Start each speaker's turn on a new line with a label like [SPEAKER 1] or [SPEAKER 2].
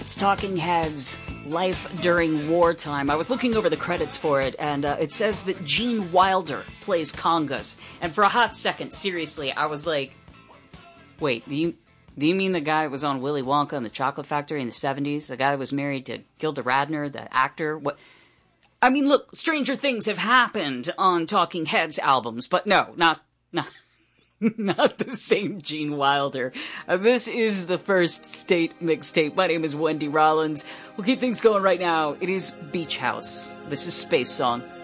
[SPEAKER 1] It's Talking Heads, Life During Wartime. I was looking over the credits for it, and it says that Gene Wilder plays Congus. And for a hot second, seriously, I was like, wait, do you mean the guy who was on Willy Wonka and the Chocolate Factory in the 70s? The guy who was married to Gilda Radner, the actor? What? I mean, look, stranger things have happened on Talking Heads albums, but no, not the same Gene Wilder. This is the First State mixtape. My name is Wendy Rollins. We'll keep things going right now. It is Beach House. This is Space Song.